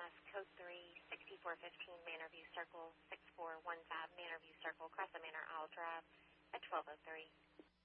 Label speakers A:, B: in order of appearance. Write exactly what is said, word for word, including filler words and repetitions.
A: S code three, sixty-four fifteen Manor View Circle, six four one five Manor View Circle, Crescent Manor, Isle Drive, at twelve oh three.